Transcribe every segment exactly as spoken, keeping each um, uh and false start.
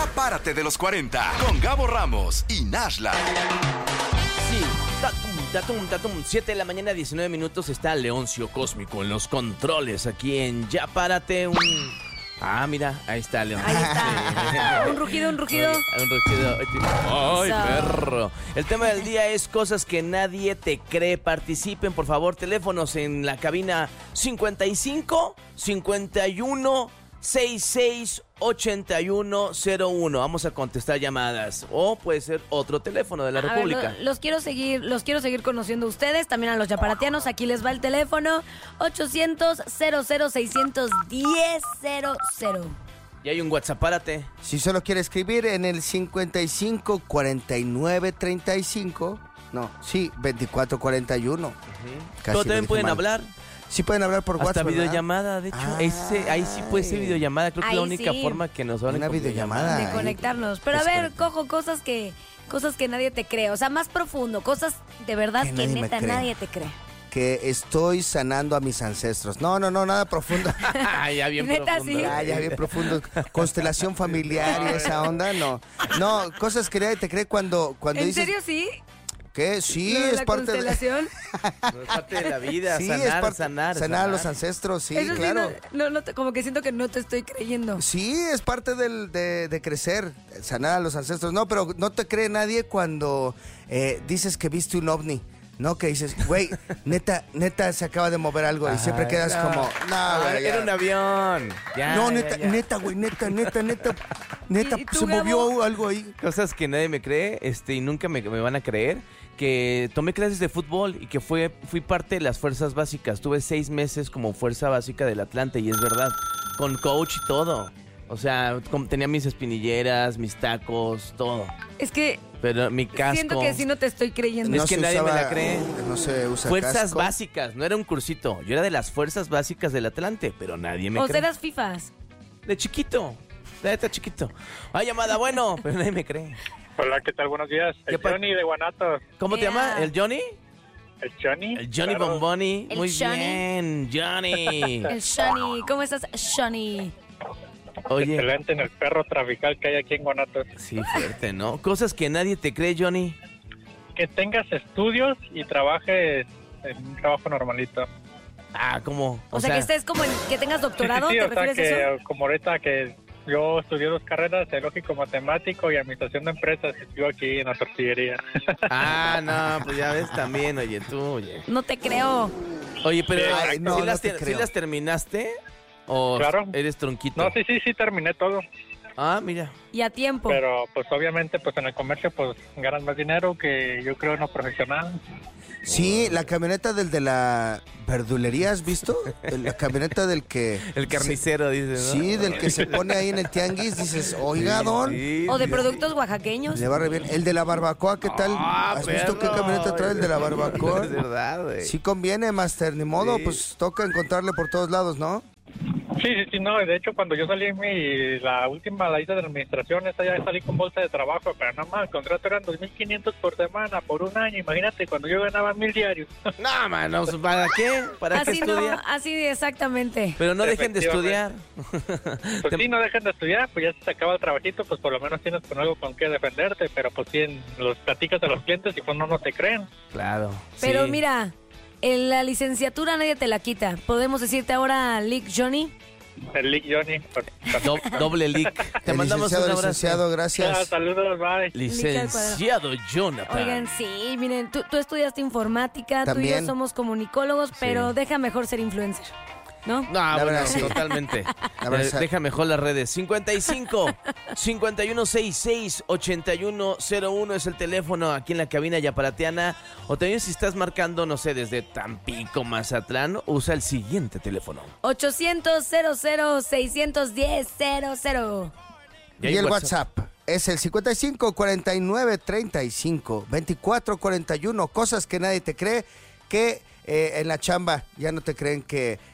Ya párate de los cuarenta con Gabo Ramos y Nashla. Sí, tatum, tatum, tatum. siete de la mañana, diecinueve minutos. Está Leoncio Cósmico en los controles aquí en Ya Párate. Un... Ah, mira, ahí está León. Ahí está. Un rugido, un rugido. Un rugido. ¡Ay, Eso. perro! El tema del día es cosas que nadie te cree. Participen, por favor. Teléfonos en la cabina cincuenta y cinco, cincuenta y uno, sesenta y seis, ochenta y uno cero uno. Vamos a contestar llamadas. O puede ser otro teléfono de la A ver, República. lo- los quiero seguir, los quiero seguir conociendo a ustedes, también a los yaparatianos. Aquí les va el teléfono ochocientos, cero cero, seiscientos diez, cero cero. Y hay un WhatsApp, párate. Si solo quiere escribir en el cincuenta y cinco, cuarenta y nueve, treinta y cinco. No, sí, veinticuatro, cuarenta y uno. Casi Pero lo también dije pueden mal. hablar. Sí pueden hablar por Hasta WhatsApp, ¿verdad? videollamada, de hecho. Ay. Ese, ahí sí puede ser videollamada. Creo que es la Ahí única sí. forma que nos van a Una videollamada. De Ay, conectarnos. Pero a es ver, correcto. cojo cosas que cosas que nadie te cree, o sea, más profundo, cosas de verdad Que que, nadie me neta cree. nadie te cree. Que estoy sanando a mis ancestros. No, no, no, nada profundo. ya bien Neta, profundo. sí. Ya, ya bien profundo. Constelación familiar y esa onda, no. No, cosas que nadie te cree cuando, cuando ¿En dices... serio sí? ¿Qué? Sí, ¿Lo de es la parte de... constelación? No, es parte de la vida. Sí, sanar, es parte- sanar, sanar a los ancestros, sí, Eso sí, claro. no, no, no te- como que siento que no te estoy creyendo. Sí, es parte del, de, de crecer, sanar a los ancestros. No, pero no te cree nadie cuando eh, dices que viste un ovni. No, que dices, güey, neta, neta se acaba de mover algo y siempre Ay, quedas no. como, no, güey, Era ya". un avión. Ya, No, ya, neta, ya. neta, güey, neta, neta, neta, neta, ¿Y- y tú, se Gabo? movió algo ahí. Cosas que nadie me cree, este, y nunca me, me van a creer, que tomé clases de fútbol y que fue, fui parte de las fuerzas básicas. Tuve seis meses como fuerza básica del Atlante y es verdad, con coach y todo. O sea, com- tenía mis espinilleras, mis tacos, todo. Es que Pero mi casco... siento que sí no te estoy creyendo. Es que se nadie me la cree. No se usa Fuerzas casco. básicas, no era un cursito. Yo era de las fuerzas básicas del Atlante, pero nadie me O cree. serás fifas. De chiquito, de neta chiquito. Ay, llamada, bueno, pero nadie me cree. Hola, ¿qué tal? Buenos días. ¿Qué El pa- Johnny de Guanatos. ¿Cómo te Yeah. llama? ¿El Johnny? ¿El Johnny? El Johnny Claro. Bomboni. El Muy Johnny. bien, Johnny. El Shani. ¿Cómo estás, Shani? Oye, Excelente en el perro trafical que hay aquí en Guanatos. sí, fuerte, ¿no? Cosas que nadie te cree, Johnny. Que tengas estudios y trabajes en un trabajo normalito. Ah, ¿cómo? O, sea, que estés como en, que tengas doctorado, Sí, sí, ¿te sí, o sea refieres a eso? que como ahorita que yo estudié dos carreras, de lógico matemático y administración de empresas, y estoy aquí en la tortillería. Ah, no, pues ya ves también, oye, tú, oye. No te creo. Oye, pero Ay, no, ¿sí, no las, te te- ¿sí creo. las terminaste? ¿O Claro. eres tronquito? No, sí, sí, sí, terminé todo. Ah, mira. Y a tiempo. Pero pues obviamente pues en el comercio pues ganas más dinero que yo creo en lo profesional. Sí, la camioneta del de la verdulería, ¿has visto? La camioneta del que... El carnicero, dice, se- ¿no? Sí, del que se pone ahí en el tianguis, dices, oiga, don, Sí, O de sí, productos oaxaqueños. le va re bien. El de la barbacoa, ¿qué tal? Ah, ¿Has visto qué perro. camioneta trae el de la barbacoa? Es verdad, güey. Sí conviene, Master, ni modo, Sí. pues toca encontrarle por todos lados, ¿no? Sí, sí, sí, no, de hecho cuando yo salí mi, la última, la hice de administración, esta ya salí con bolsa de trabajo, pero nada más, el contrato eran dos mil quinientos por semana, por un año, imagínate, cuando yo ganaba mil diarios. No, mano, ¿para qué? ¿Para qué Así no, estudiar? así exactamente. Pero no dejen de estudiar. Pues Te- sí, no dejen de estudiar, pues ya se te acaba el trabajito, pues por lo menos tienes con algo con qué defenderte, pero pues sí, en- los platicas a los clientes y pues no, no te creen. Claro. Pero sí. mira, en la licenciatura nadie te la quita. ¿Podemos decirte ahora Lick Johnny? El Lick Johnny. por- Do- doble leak. Te El mandamos un licenciado, abrazo. licenciado, Ah, gracias. saludos, bye. Licenciado Jonathan. Oigan, sí, miren, tú, tú estudiaste informática, tú y También. yo somos comunicólogos, pero deja mejor ser influencer, ¿no? No, La bueno, verdad, sí. totalmente. La verdad, Eh, sí. deja mejor las redes. cincuenta y cinco, cincuenta y uno, sesenta y seis, ochenta y uno cero uno es el teléfono aquí en la cabina yaparateana. O también si estás marcando, no sé, desde Tampico, Mazatlán, usa el siguiente teléfono. ochocientos, cero cero, seiscientos diez, cero cero. Y, hay el WhatsApp. es el cincuenta y cinco, cuarenta y nueve, treinta y cinco, veinticuatro, cuarenta y uno. Cosas que nadie te cree, que eh, en la chamba ya no te creen que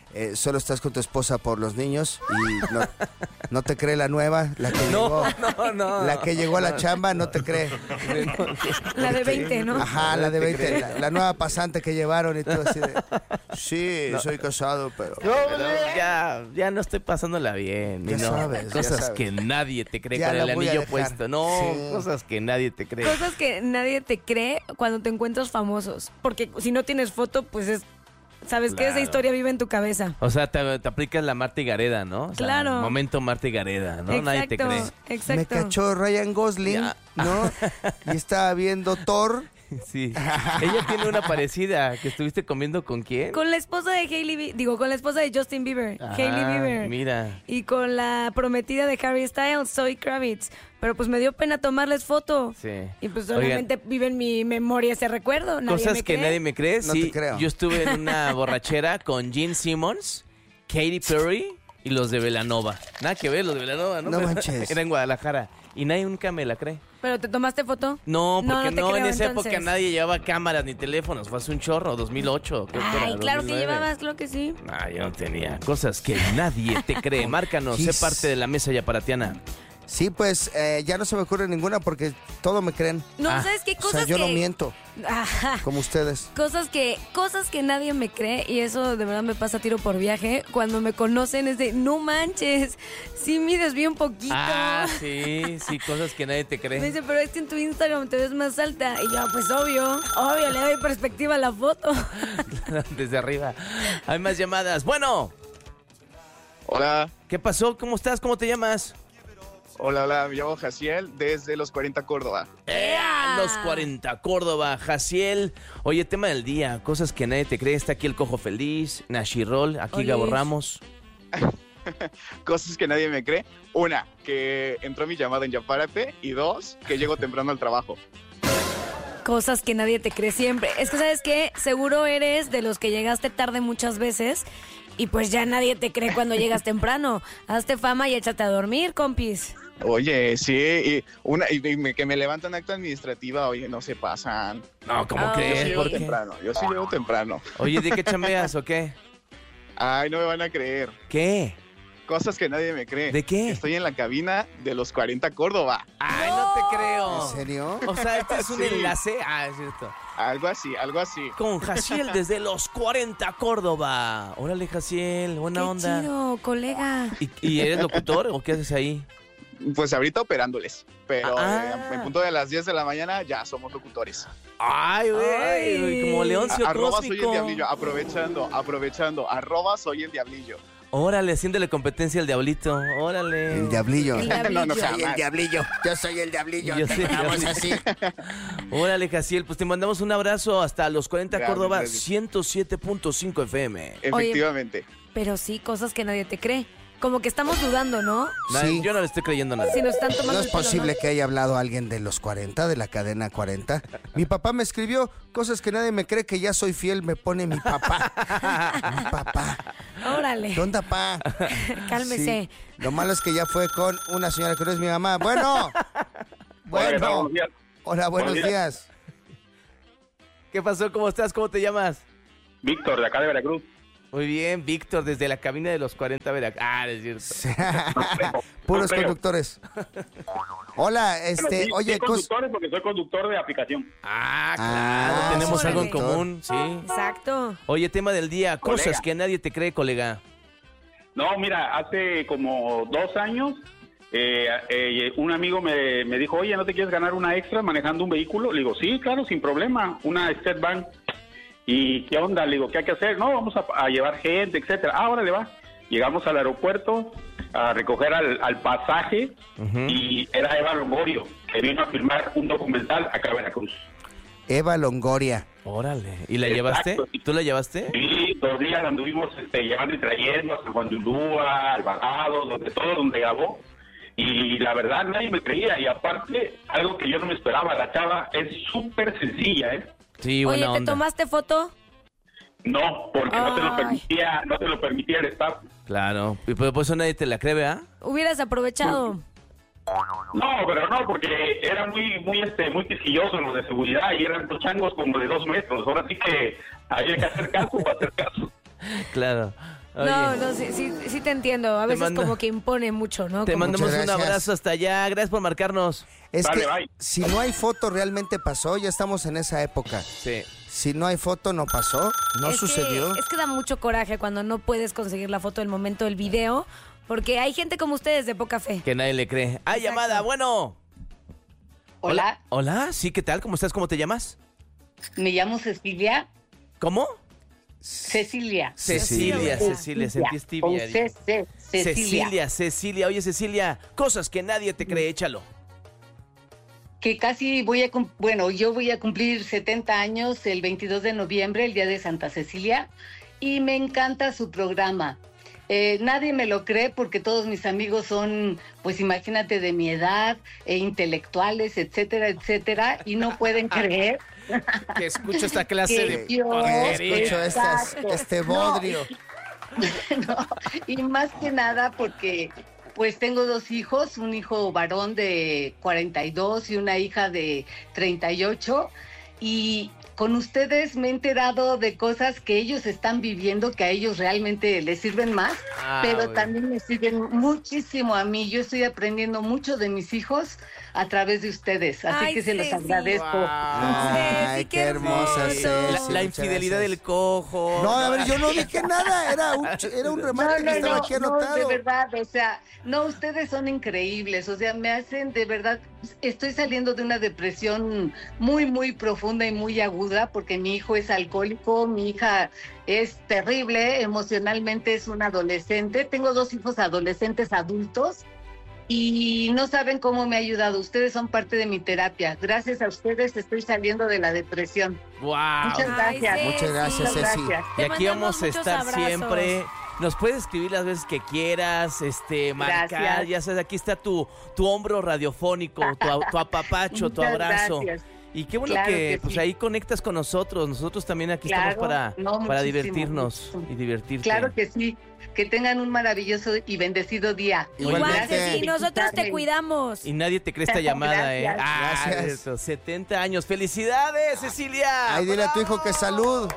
eh, solo estás con tu esposa por los niños y no, no te cree la nueva, la que No, llegó, no, no. la que llegó a la chamba, no te cree. La de veinte, ¿no? Ajá, la de te veinte, cree. la, la nueva pasante que llevaron y todo así de, sí, soy casado, pero... Pero ya, ya no estoy pasándola bien. Ya y no, sabes, ya cosas sabes. que nadie te cree Ya con la el voy a anillo dejar. puesto. No, Sí. cosas que nadie te cree. Cosas que nadie te cree cuando te encuentras famosos. Porque si no tienes foto, pues es... Sabes que Claro. esa historia vive en tu cabeza. O sea, te, te aplicas la Marta y Gareda, ¿no? O sea, Claro. Momento Marta y Gareda, ¿no? Exacto, Nadie te cree. exacto. Me cachó Ryan Gosling, Ya. ¿no? Y estaba viendo Thor. Sí. Ella tiene una parecida. ¿Que estuviste comiendo con quién? Con la esposa de Hailey, Bi- digo, con la esposa de Justin Bieber, Ah, Hailey Bieber. Mira. Y con la prometida de Harry Styles, Zoe Kravitz. Pero pues me dio pena tomarles foto. Sí. Y pues Oigan, solamente vive en mi memoria ese recuerdo. Nadie cosas me que cree. nadie me cree. No Sí, te creo. yo estuve en una borrachera con Gene Simmons, Katy Perry y los de Belanova. Nada que ver, los de Belanova, ¿no? No Pero manches. Era en Guadalajara. Y nadie nunca me la cree. ¿Pero te tomaste foto? No, porque te no, en creo, esa entonces. época nadie llevaba cámaras ni teléfonos. Fue hace un chorro, dos mil ocho. Creo que Ay, era, claro que dos mil nueve. llevabas, claro que sí. Ah, yo no tenía. Cosas que nadie te cree. Márcanos, sé His- parte de la mesa yaparatiana. Sí, pues eh, ya no se me ocurre ninguna porque todo me creen. No, Ah, ¿sabes qué? O Cosas sea, yo que... no miento, Ajá. como ustedes. Cosas que, cosas que nadie me cree, y eso de verdad me pasa a tiro por viaje. Cuando me conocen es de, no manches, sí mides bien poquito. Ah, sí, sí, cosas que nadie te Me cree. dice, pero es que en tu Instagram te ves más alta. Y yo, pues obvio, obvio, le doy perspectiva a la foto. Desde arriba. Hay más llamadas. Bueno, Hola, ¿qué pasó? ¿Cómo estás? ¿Cómo te llamas? hola, hola, me llamo Jaciel desde Los cuarenta Córdoba. ¡Ea! Los cuarenta, Córdoba, Jaciel. Oye, tema del día, cosas que nadie te cree. Está aquí el Cojo Feliz, Nashirol, aquí Olis. Gabo Ramos. Cosas que nadie me cree. Una, que entró mi llamada en Yapárate. Y dos, que llego temprano al trabajo. Cosas que nadie te cree siempre. Es que, ¿sabes qué? Seguro eres de los que llegaste tarde muchas veces y pues ya nadie te cree cuando llegas temprano. Hazte fama y échate a dormir, compis. Oye, sí, y, una, y, y me- que me levantan acta administrativa, oye, no se pasan. No, ¿cómo Ah, Yo sí crees? llego ¿Por qué? temprano, yo sí llego temprano. Oye, ¿de qué chambeas o qué? Ay, no me van a creer. ¿Qué? Cosas que nadie me cree. ¿De qué? Estoy en la cabina de Los cuarenta Córdoba. Ay, no te creo. ¿En serio? O sea, este es un Sí. enlace. Ah, es cierto. Algo así, algo así. Con Jaciel desde los cuarenta, Córdoba. Órale, Jaciel, buena Qué onda. chido, colega. ¿Y, y eres locutor o qué haces ahí? Pues ahorita operándoles. Pero Ah. eh, en punto de las diez de la mañana ya somos locutores. Ay, güey, Ay. como Leoncio A- arroba soy el Cósmico. diablillo, aprovechando, aprovechando, arroba soy el diablillo. Órale, haciéndole competencia al diablito. Órale. El diablillo. El No, no, diablillo. jamás. El diablillo. Yo soy el diablillo. Yo soy el Vamos diablillo. así. Órale, Jaciel, pues te mandamos un abrazo hasta los cuarenta Gracias, Córdoba, gracias. ciento siete punto cinco F M. Efectivamente. Pero sí, cosas que nadie te cree. Como que estamos dudando, ¿no? Nah, Sí. Yo no le estoy creyendo nada. Si nos están tomando No el es pelo, posible ¿no? que haya hablado alguien de los cuarenta, de la cadena cuarenta. Mi papá me escribió cosas que nadie me cree que ya soy fiel, me pone mi papá. Mi papá. Órale, ¿Qué onda, pa? cálmese. Sí. Lo malo es que ya fue con una señora que no es mi mamá. Bueno. Bueno. Hola, buenos Buenos días. ¿Qué pasó? ¿Cómo estás? ¿Cómo te llamas? Víctor, de acá de Veracruz. Muy bien, Víctor, desde la cabina de los cuarenta Veracruz. Ah, es cierto. Puros Creo. conductores. Hola, este, Bueno, sí, oye, sí, cos- conductores porque soy conductor de aplicación. Ah, claro, Ah, tenemos algo en órale. común, sí. Exacto. Oye, tema del día, cosas Colega. que nadie te cree, colega. No, mira, hace como dos años eh, eh, un amigo me, me dijo, oye, ¿no te quieres ganar una extra manejando un vehículo? Le digo, sí, claro, sin problema, una Step Van. ¿Y qué onda? Le digo, ¿qué hay que hacer? No, vamos a, a llevar gente, etcétera. Ah, órale, va. Llegamos al aeropuerto a recoger al, al pasaje Ujú. y era Eva Longorio, que vino a filmar un documental acá en Veracruz. Eva Longoria. Órale. ¿Y la Exacto. llevaste? ¿Tú la llevaste? Y dos días anduvimos este, llevando y trayendo a San Juan de Ulúa, al Bajado, donde todo, donde grabó. Y la verdad nadie me creía. Y aparte, algo que yo no me esperaba, la chava es súper sencilla, ¿eh? Sí, Oye, buena ¿te onda. tomaste foto? No, porque no te lo Ay. permitía, no te lo permitía el staff. Claro. Y por por eso nadie te la cree, ¿ah? Hubieras aprovechado. No, pero no, porque era muy, muy, este, muy quisquilloso los de seguridad y eran dos changos como de dos metros. Ahora sí que había que hacer caso para hacer caso. Claro. Oye, No, no, sí, sí, sí te entiendo. A Te veces manda- como que impone mucho, ¿no? te Como- mandamos Muchas un gracias. abrazo hasta allá. Gracias por marcarnos. Es Dale, que bye. si no hay foto realmente pasó, ya estamos en esa época. Sí. Si no hay foto no pasó, no es sucedió. Que, es que da mucho coraje cuando no puedes conseguir la foto del momento del video, porque hay gente como ustedes de poca fe. Que nadie le cree. ¡Ay, Exacto. llamada! Bueno. Hola, Hola, sí, ¿qué tal? ¿Cómo estás? ¿Cómo te llamas? me llamo Cecilia. ¿Cómo? Cecilia. Cecilia, Cecilia, sentí tibia. Con dijo. C C, Cecilia. Cecilia, Cecilia. Oye, Cecilia, cosas que nadie te cree, échalo. Que casi voy a, cum- bueno, yo voy a cumplir setenta años el veintidós de noviembre, el día de Santa Cecilia, y me encanta su programa. Eh, nadie me lo cree porque todos mis amigos son, pues imagínate, de mi edad, e intelectuales, etcétera, etcétera, y no pueden creer Que escucho esta clase que de yo porquería. Escucho estas- Exacto. este No, bodrio. No, y más que nada porque pues tengo dos hijos, un hijo varón de cuarenta y dos y una hija de treinta y ocho, y con ustedes me he enterado de cosas que ellos están viviendo que a ellos realmente les sirven más, Ah, pero bueno. también me sirven muchísimo a mí. Yo estoy aprendiendo mucho de mis hijos a través de ustedes, así Ay, que se los Ceci. agradezco. Ay, Ceci, qué qué hermosa. hermoso. Ceci, La, la muchas infidelidad gracias. del cojo. No, a ver, yo no dije nada, era un, ch- era un remate que estaba aquí no, anotado. de verdad, o sea, no, ustedes son increíbles, o sea, me hacen de verdad, estoy saliendo de una depresión muy, muy profunda y muy aguda porque mi hijo es alcohólico, mi hija es terrible, emocionalmente es una adolescente, tengo dos hijos adolescentes adultos y no saben cómo me ha ayudado, ustedes son parte de mi terapia, gracias a ustedes estoy saliendo de la depresión. Wow. Muchas Ay, gracias. Ceci. Muchas gracias, Muchas Ceci. gracias. Y Te aquí mandamos vamos a muchos estar abrazos. siempre. Nos puedes escribir las veces que quieras, este, marcar, Gracias. ya sabes, aquí está tu, tu hombro radiofónico, tu, a- tu apapacho, tu Muchas abrazo. gracias. Y qué bueno Claro que, que pues sí. ahí conectas con nosotros. Nosotros también aquí Claro, estamos para, no, para muchísimo, divertirnos muchísimo. y divertirte. Claro que sí. Que tengan un maravilloso y bendecido día. Igual, Igualmente. Ceci, nosotros te cuidamos. Y nadie te cree esta llamada, ¿eh? Gracias. Ah, Gracias. eso, setenta años. ¡Felicidades, Cecilia! Ay, dile a tu hijo que salud.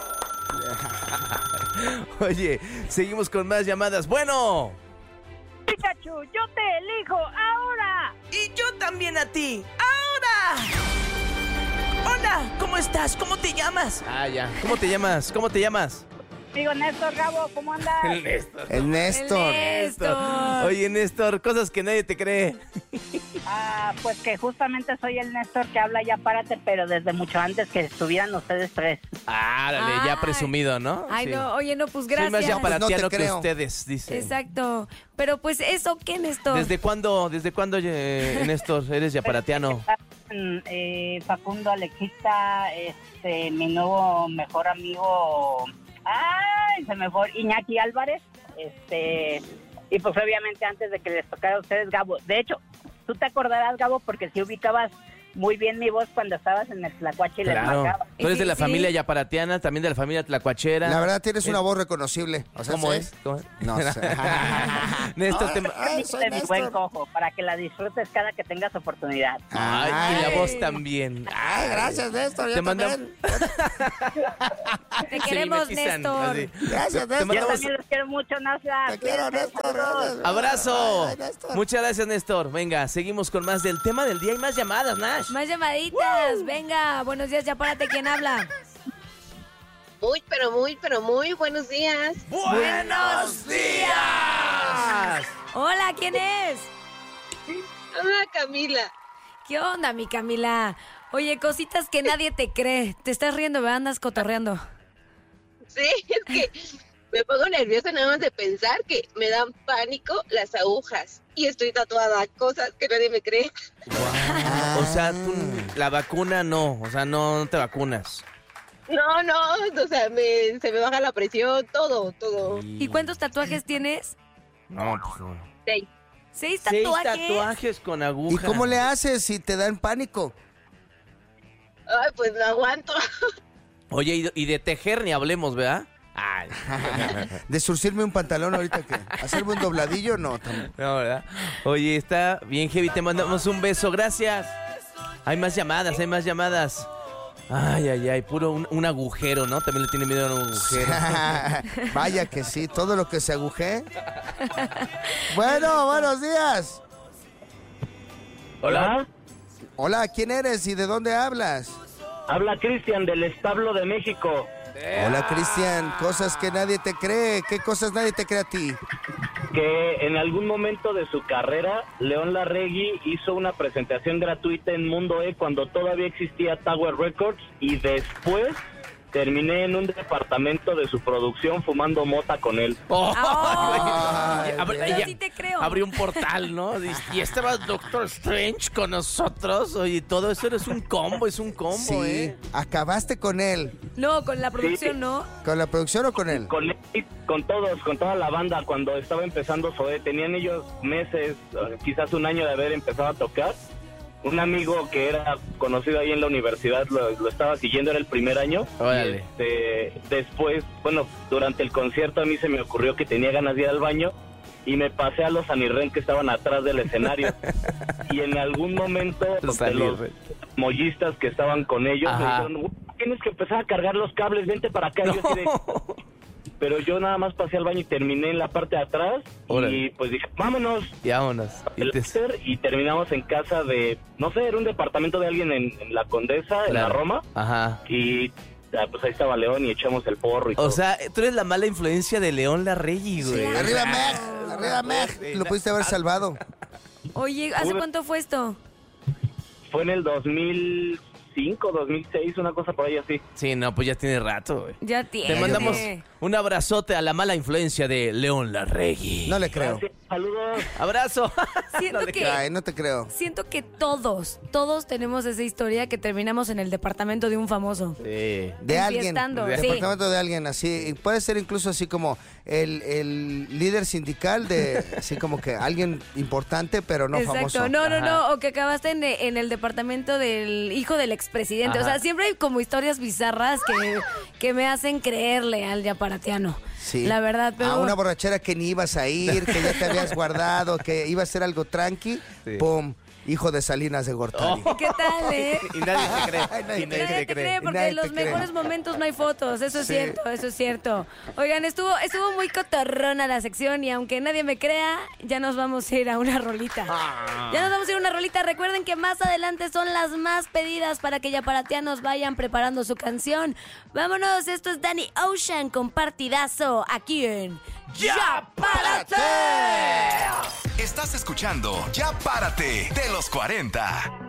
Oye, seguimos con más llamadas. Bueno. Pikachu, yo te elijo ahora. Y yo también a ti. ¡Ahora! Hola, ¿cómo estás? ¿Cómo te llamas? Ah, ya. ¿Cómo te llamas? ¿Cómo te llamas? Digo, Néstor Gabo, ¿cómo andas? El Néstor. El Néstor. El Néstor. Oye, Néstor, cosas que nadie te cree. Ah, pues que justamente soy el Néstor que habla ya párate, pero desde mucho antes que estuvieran ustedes tres. Ah, dale, ya Ay. presumido, ¿no? Ay, Sí. no, oye, no, pues Soy más gracias. ya para No te que creo. ustedes, dice. Exacto. Pero pues eso, ¿qué, Néstor? ¿Desde cuándo, desde cuándo, eh, Néstor, eres yaparatiano? Eh, Facundo Alexista, este, mi nuevo mejor amigo, ay, se me fue, Iñaki Álvarez, este, y pues obviamente antes de que les tocara a ustedes, Gabo, de hecho, tú te acordarás, Gabo, porque si ubicabas muy bien mi voz cuando estabas en el Tlacuache y les Claro. marcaba. Tú eres de la Sí, sí. familia yaparatiana, también de la familia tlacuachera. La verdad tienes una Es- voz reconocible. O sea, ¿Cómo ¿sí? es? ¿Cómo es? No sé. Néstor, te... Ay, soy de mi buen Néstor. cojo, para que la disfrutes cada que tengas oportunidad. Ay, y la Ay. voz también. Ay, gracias, Néstor. Yo Te manda- también. Te Se queremos, mimetizan, Néstor. así. Gracias, Te Néstor. Yo mandamos también los quiero mucho, Nasa. Te quiero, Néstor. gracias. abrazo. Ay, Néstor. Muchas gracias, Néstor. Venga, seguimos con más del tema del día y más llamadas, Nash. Más llamaditas. Venga, buenos días, ya párate, ¿quién habla? Muy, pero muy, pero muy buenos días. ¡Buenos días! Hola, ¿quién es? Hola, Camila. ¿Qué onda, mi Camila? Oye, cositas que nadie te cree. Te estás riendo, ¿verdad? Andas cotorreando. Sí, es que me pongo nerviosa nada más de pensar que me dan pánico las agujas. Y estoy tatuada, cosas que nadie me cree. O sea, tú, la vacuna no, o sea, no, no te vacunas. No, no, o sea, me, se me baja la presión, todo, todo. ¿Y cuántos tatuajes tienes? No, pues no. Seis. ¿Seis Seis tatuajes? tatuajes con ¿Y aguja. cómo le haces si te dan pánico? Ay, pues no aguanto. Oye, y de, y de tejer ni hablemos, ¿verdad? Ay, De surcirme un pantalón ahorita que hacerme un dobladillo, no. tam- no, ¿verdad? Oye, está bien heavy, te mandamos un beso, gracias. Hay más llamadas, hay más llamadas. Ay, ay, ay, puro un, un agujero, ¿no? También le tiene miedo a un agujero. Vaya que sí, todo lo que se aguje. Bueno, buenos días. Hola. Hola, ¿quién eres y de dónde hablas? Habla Cristian del Establo de México. Hola, Cristian. Cosas que nadie te cree. ¿Qué cosas nadie te cree a ti? Que en algún momento de su carrera, León Larregui hizo una presentación gratuita en Mundo E cuando todavía existía Tower Records y después terminé en un departamento de su producción fumando mota con él. Oh, Ay, Abri- pero ella sí te creo. Abrió un portal, ¿no? Y, y estaba Doctor Strange con nosotros. Oye, todo eso es un combo, es un combo, Sí, ¿eh? acabaste con él. No, con la producción, ¿no? ¿Con la producción o con él? Con él, con todos, con toda la banda, cuando estaba empezando Zoé, tenían ellos meses, eh, quizás un año de haber empezado a tocar. Un amigo que era conocido ahí en la universidad lo, lo estaba siguiendo, era el primer año. Órale. Y este, después, bueno, durante el concierto a mí se me ocurrió que tenía ganas de ir al baño y me pasé a los Anirren que estaban atrás del escenario. Y en algún momento Los de los Anirren. mollistas que estaban con ellos me Ajá. dijeron, "Uh, tienes que empezar a cargar los cables, vente para acá." Y yo así de- pero yo nada más pasé al baño y terminé en la parte de atrás. Órale. Y pues dije, vámonos. Y vámonos. Y El te- after, y terminamos en casa de, no sé, era un departamento de alguien en, en la Condesa, en la Claro. Roma. Ajá. Y ah, pues ahí estaba León y echamos el porro y todo. O sea, tú eres la mala influencia de León Larregui, güey. Sí. Arriba Meg, arriba Meg. Lo pudiste haber salvado. Oye, ¿hace cuánto fue esto? Fue en el dos mil cinco, dos mil seis, una cosa por ahí así. Sí, no, pues ya tiene rato, güey. Ya tiene. Te mandamos un abrazote a la mala influencia de León Larregui. No le creo. Gracias, saludos. Abrazo. Siento No le que- Ay, no te creo. Siento que todos, todos tenemos esa historia que terminamos en el departamento de un famoso. Sí. De alguien. Enfiestando, Del sí. departamento de alguien, así. Y puede ser incluso así como el, el líder sindical de, así como que alguien importante, pero no Exacto, famoso. no, no, Ajá. no, o que acabaste en, en el departamento del hijo del expresidente. O Ajá. sea, siempre hay como historias bizarras que, que me hacen creerle al yaparatiano. Sí. La verdad, pero... A una borrachera que ni ibas a ir, que ya te habías guardado, que iba a ser algo tranqui, Sí. pum, hijo de Salinas de Gortari. ¿Qué tal, eh? Y nadie te cree. Ay, nadie Y te nadie Nadie te te cree. cree porque Nadie en los te cree. mejores momentos no hay fotos, eso es Sí. cierto, eso es cierto. Oigan, estuvo estuvo muy cotorrona la sección y aunque nadie me crea, ya nos vamos a ir a una rolita. Ya nos vamos a ir a una rolita. Recuerden que más adelante son las más pedidas para que yaparatianos vayan preparando su canción. Vámonos, esto es Danny Ocean con Partidazo aquí en ¡Ya párate! Estás escuchando Ya Párate de los cuarenta.